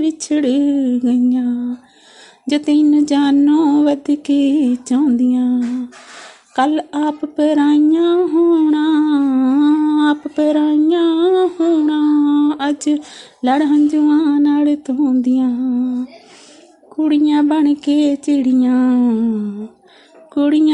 ਵਿਛੜ ਗਈਆਂ ਜੋ ਤਿੰਨ ਜਾਨੋਂ ਵੱਧ ਕੇ ਚਾਹੁੰਦੀਆਂ ਕੱਲ ਆਪ ਪਰਾਈਆਂ ਹੋਣਾ ਆਪ ਪਰਾਈਆਂ ਹੋਣਾ ਅੱਜ ਲੜ ਹੰਝੂਆਂ ਨਾਲ ਧੋਂਦੀਆਂ ਕੁੜੀਆਂ ਬਣ ਕੇ ਚਿੜੀਆਂ ਕੁੜੀਆਂ